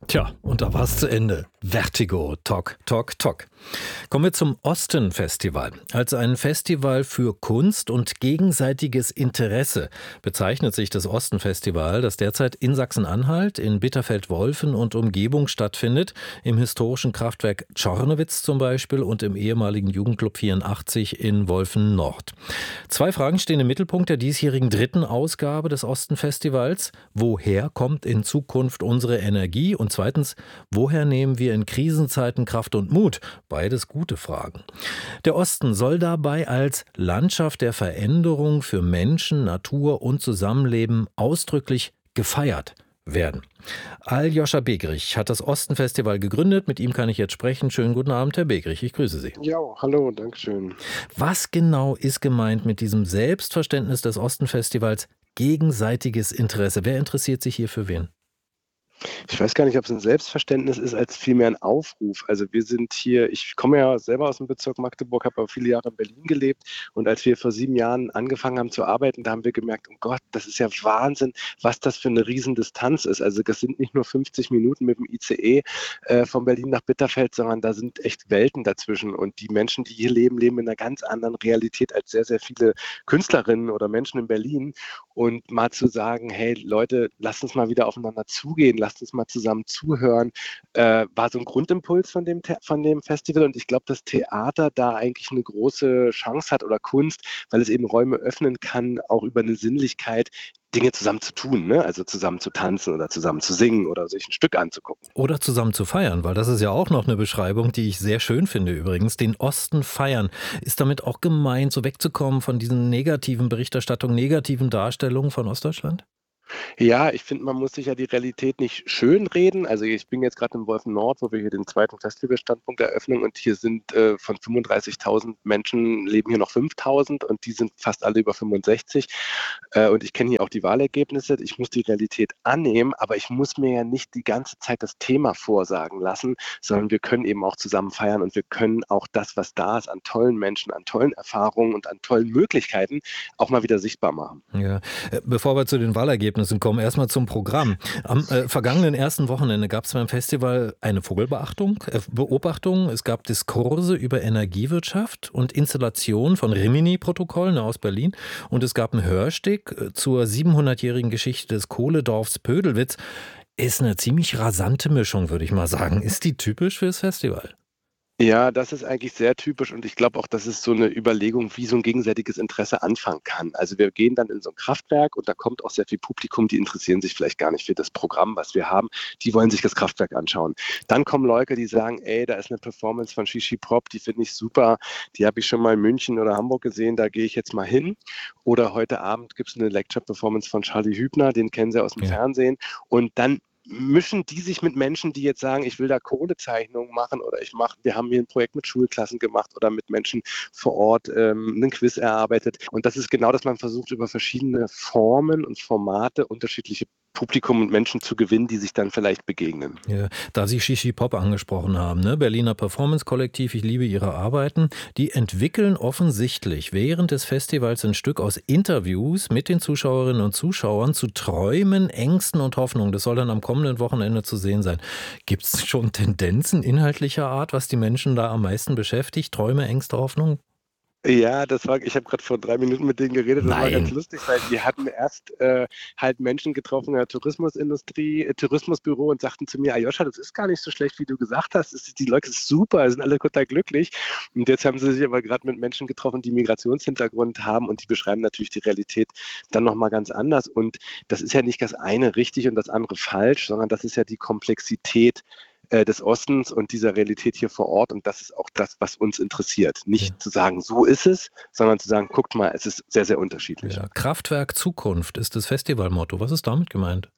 Tja, und da war es zu Ende. Vertigo, Tok, Tok, Tok. Kommen wir zum Osten-Festival. Als ein Festival für Kunst und gegenseitiges Interesse bezeichnet sich das Osten-Festival, das derzeit in Sachsen-Anhalt, in Bitterfeld-Wolfen und Umgebung stattfindet, im historischen Kraftwerk Czornowitz zum Beispiel und im ehemaligen Jugendclub 84 in Wolfen-Nord. Zwei Fragen stehen im Mittelpunkt der diesjährigen dritten Ausgabe des Osten-Festivals. Woher kommt in Zukunft unsere Energie? Und zweitens, woher nehmen wir in Krisenzeiten Kraft und Mut? Beides gute Fragen. Der Osten soll dabei als Landschaft der Veränderung für Menschen, Natur und Zusammenleben ausdrücklich gefeiert werden. Aljoscha Begrich hat das Osten-Festival gegründet. Mit ihm kann ich jetzt sprechen. Schönen guten Abend, Herr Begrich. Ich grüße Sie. Ja, hallo, dankeschön. Was genau ist gemeint mit diesem Selbstverständnis des Osten-Festivals gegenseitiges Interesse? Wer interessiert sich hier für wen? Ich weiß gar nicht, ob es ein Selbstverständnis ist, als vielmehr ein Aufruf. Also wir sind hier, ich komme ja selber aus dem Bezirk Magdeburg, habe aber viele Jahre in Berlin gelebt. Und als wir vor 7 Jahren angefangen haben zu arbeiten, da haben wir gemerkt, oh Gott, das ist ja Wahnsinn, was das für eine Riesendistanz ist. Also das sind nicht nur 50 Minuten mit dem ICE von Berlin nach Bitterfeld, sondern da sind echt Welten dazwischen. Und die Menschen, die hier leben, leben in einer ganz anderen Realität als sehr, sehr viele Künstlerinnen oder Menschen in Berlin. Und mal zu sagen, hey Leute, lasst uns mal wieder aufeinander zugehen, lasst uns mal zusammen zuhören, war so ein Grundimpuls von dem Festival. Und ich glaube, dass Theater da eigentlich eine große Chance hat oder Kunst, weil es eben Räume öffnen kann, auch über eine Sinnlichkeit Dinge zusammen zu tun, ne? Also zusammen zu tanzen oder zusammen zu singen oder sich ein Stück anzugucken. Oder zusammen zu feiern, weil das ist ja auch noch eine Beschreibung, die ich sehr schön finde übrigens. Den Osten feiern. Ist damit auch gemeint, so wegzukommen von diesen negativen Berichterstattungen, negativen Darstellungen von Ostdeutschland? Ja, ich finde, man muss sich ja die Realität nicht schönreden. Also ich bin jetzt gerade in Wolfen-Nord, wo wir hier den zweiten Festivalstandpunkt eröffnen und hier sind von 35.000 Menschen leben hier noch 5.000 und die sind fast alle über 65. Und ich kenne hier auch die Wahlergebnisse. Ich muss die Realität annehmen, aber ich muss mir ja nicht die ganze Zeit das Thema vorsagen lassen, sondern wir können eben auch zusammen feiern und wir können auch das, was da ist, an tollen Menschen, an tollen Erfahrungen und an tollen Möglichkeiten auch mal wieder sichtbar machen. Ja, bevor wir zu den Wahlergebnissen kommen, erstmal zum Programm. Am vergangenen ersten Wochenende gab es beim Festival eine Beobachtung. Es gab Diskurse über Energiewirtschaft und Installation von Rimini-Protokollen aus Berlin. Und es gab ein Hörstück zur 700-jährigen Geschichte des Kohledorfs Pödelwitz. Ist eine ziemlich rasante Mischung, würde ich mal sagen. Ist die typisch fürs Festival? Ja, das ist eigentlich sehr typisch und ich glaube auch, das ist so eine Überlegung, wie so ein gegenseitiges Interesse anfangen kann. Also, wir gehen dann in so ein Kraftwerk und da kommt auch sehr viel Publikum, die interessieren sich vielleicht gar nicht für das Programm, was wir haben. Die wollen sich das Kraftwerk anschauen. Dann kommen Leute, die sagen: „Ey, da ist eine Performance von Shishi Pop, die finde ich super. Die habe ich schon mal in München oder Hamburg gesehen, da gehe ich jetzt mal hin.“ Oder heute Abend gibt es eine Lecture-Performance von Charlie Hübner, den kennen Sie aus dem Ja. Fernsehen. Und dann mischen die sich mit Menschen, die jetzt sagen, ich will da Kohlezeichnungen machen oder wir haben hier ein Projekt mit Schulklassen gemacht oder mit Menschen vor Ort 'nen Quiz erarbeitet. Und das ist genau, dass man versucht, über verschiedene Formen und Formate unterschiedliche Publikum und Menschen zu gewinnen, die sich dann vielleicht begegnen. Ja, da Sie Shishi Pop angesprochen haben, ne? Berliner Performance-Kollektiv, ich liebe Ihre Arbeiten. Die entwickeln offensichtlich während des Festivals ein Stück aus Interviews mit den Zuschauerinnen und Zuschauern zu Träumen, Ängsten und Hoffnungen. Das soll dann am kommenden Wochenende zu sehen sein. Gibt es schon Tendenzen inhaltlicher Art, was die Menschen da am meisten beschäftigt? Träume, Ängste, Hoffnung? Ja, ich habe gerade vor 3 Minuten mit denen geredet. Das war ganz Nein. lustig, weil die hatten erst, halt Menschen getroffen in der Tourismusindustrie Tourismusbüro und sagten zu mir: „Aljoscha, das ist gar nicht so schlecht, wie du gesagt hast. Die Leute sind super, sind alle total glücklich.“ Und jetzt haben sie sich aber gerade mit Menschen getroffen, die Migrationshintergrund haben und die beschreiben natürlich die Realität dann noch mal ganz anders. Und das ist ja nicht das eine richtig und das andere falsch, sondern das ist ja die Komplexität des Ostens und dieser Realität hier vor Ort. Und das ist auch das, was uns interessiert. Ja. Nicht zu sagen, so ist es, sondern zu sagen, guckt mal, es ist sehr, sehr unterschiedlich. Ja. Kraftwerk Zukunft ist das Festivalmotto. Was ist damit gemeint?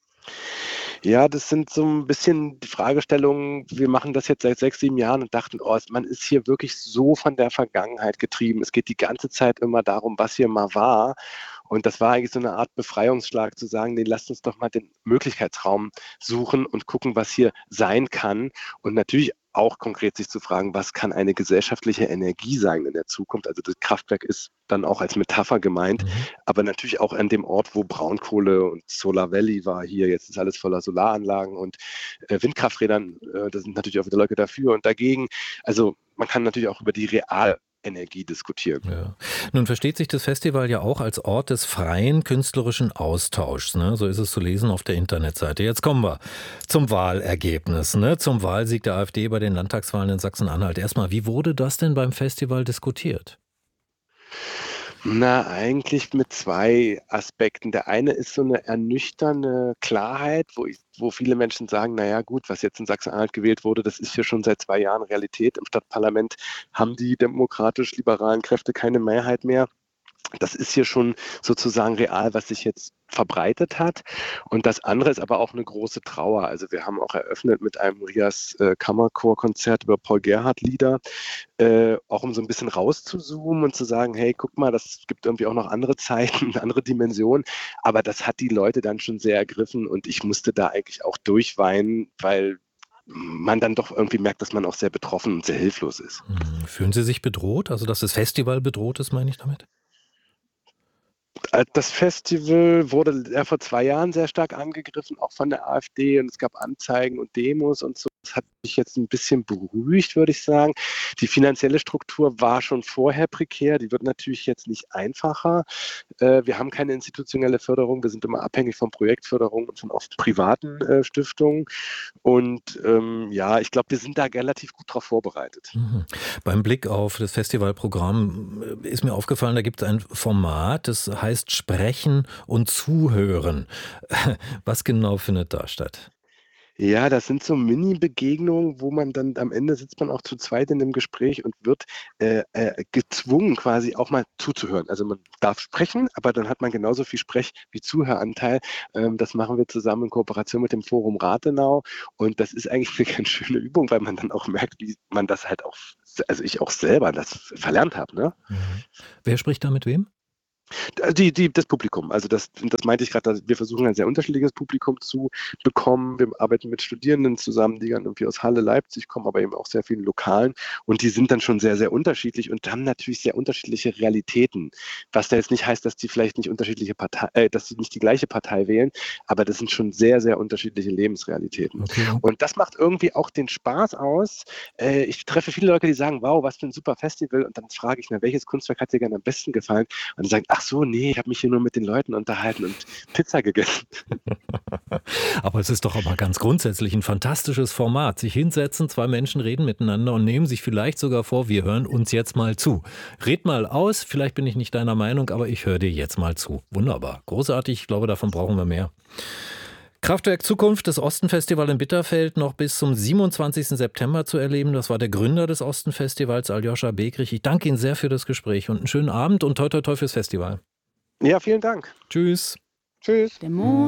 Ja, das sind so ein bisschen die Fragestellungen. Wir machen das jetzt seit 6, 7 Jahren und dachten, oh, man ist hier wirklich so von der Vergangenheit getrieben. Es geht die ganze Zeit immer darum, was hier mal war. Und das war eigentlich so eine Art Befreiungsschlag zu sagen: „Ne, lasst uns doch mal den Möglichkeitsraum suchen und gucken, was hier sein kann.“ Und natürlich auch konkret sich zu fragen, was kann eine gesellschaftliche Energie sein in der Zukunft? Also das Kraftwerk ist dann auch als Metapher gemeint, aber natürlich auch an dem Ort, wo Braunkohle und Solar Valley war hier. Jetzt ist alles voller Solaranlagen und Windkrafträdern. Da sind natürlich auch wieder Leute dafür und dagegen. Also man kann natürlich auch über die Realenergie diskutieren. Ja. Nun versteht sich das Festival ja auch als Ort des freien künstlerischen Austauschs. Ne? So ist es zu lesen auf der Internetseite. Jetzt kommen wir zum Wahlergebnis, ne? Zum Wahlsieg der AfD bei den Landtagswahlen in Sachsen-Anhalt. Erstmal, wie wurde das denn beim Festival diskutiert? Na, eigentlich mit zwei Aspekten. Der eine ist so eine ernüchternde Klarheit, wo viele Menschen sagen, na ja, gut, was jetzt in Sachsen-Anhalt gewählt wurde, das ist hier schon seit 2 Jahren Realität. Im Stadtparlament haben die demokratisch-liberalen Kräfte keine Mehrheit mehr. Das ist hier schon sozusagen real, was sich jetzt verbreitet hat. Und das andere ist aber auch eine große Trauer. Also wir haben auch eröffnet mit einem Rias Kammerchorkonzert über Paul Gerhardt-Lieder, auch um so ein bisschen rauszuzoomen und zu sagen, hey, guck mal, das gibt irgendwie auch noch andere Zeiten, andere Dimensionen. Aber das hat die Leute dann schon sehr ergriffen und ich musste da eigentlich auch durchweinen, weil man dann doch irgendwie merkt, dass man auch sehr betroffen und sehr hilflos ist. Fühlen Sie sich bedroht? Also, dass das Festival bedroht ist, meine ich damit? Das Festival wurde ja vor 2 Jahren sehr stark angegriffen, auch von der AfD und es gab Anzeigen und Demos und so. Das hat mich jetzt ein bisschen beruhigt, würde ich sagen. Die finanzielle Struktur war schon vorher prekär, die wird natürlich jetzt nicht einfacher. Wir haben keine institutionelle Förderung, wir sind immer abhängig von Projektförderung und von oft privaten Stiftungen. Und ja, ich glaube, wir sind da relativ gut drauf vorbereitet. Beim Blick auf das Festivalprogramm ist mir aufgefallen, da gibt es ein Format, das heißt Sprechen und Zuhören. Was genau findet da statt? Ja, das sind so Mini-Begegnungen, wo man dann am Ende sitzt man auch zu zweit in 'nem Gespräch und wird, gezwungen, quasi auch mal zuzuhören. Also, man darf sprechen, aber dann hat man genauso viel Sprech wie Zuhöranteil. Das machen wir zusammen in Kooperation mit dem Forum Rathenau und das ist eigentlich 'ne ganz schöne Übung, weil man dann auch merkt, wie man das halt auch also, ich auch selber das verlernt habe, ne? Mhm. Wer spricht da mit wem? Das Publikum. Also das meinte ich gerade, wir versuchen ein sehr unterschiedliches Publikum zu bekommen. Wir arbeiten mit Studierenden zusammen, die dann irgendwie aus Halle, Leipzig kommen, aber eben auch sehr vielen Lokalen. Und die sind dann schon sehr, sehr unterschiedlich und haben natürlich sehr unterschiedliche Realitäten. Was da jetzt nicht heißt, dass die vielleicht nicht dass sie nicht die gleiche Partei wählen, aber das sind schon sehr, sehr unterschiedliche Lebensrealitäten. Okay. Und das macht irgendwie auch den Spaß aus. Ich treffe viele Leute, die sagen, wow, was für ein super Festival. Und dann frage ich, na, welches Kunstwerk hat dir gerne am besten gefallen? Und dann sagen, ach so, nee, ich habe mich hier nur mit den Leuten unterhalten und Pizza gegessen. Aber es ist doch aber ganz grundsätzlich ein fantastisches Format. Sich hinsetzen, 2 Menschen reden miteinander und nehmen sich vielleicht sogar vor, wir hören uns jetzt mal zu. Red mal aus, vielleicht bin ich nicht deiner Meinung, aber ich höre dir jetzt mal zu. Wunderbar, großartig, ich glaube, davon brauchen wir mehr. Kraftwerk Zukunft, das Osten-Festival in Bitterfeld, noch bis zum 27. September zu erleben. Das war der Gründer des Osten-Festivals, Aljoscha Begrich. Ich danke Ihnen sehr für das Gespräch und einen schönen Abend und toi toi toi fürs Festival. Ja, vielen Dank. Tschüss. Tschüss. Der Mond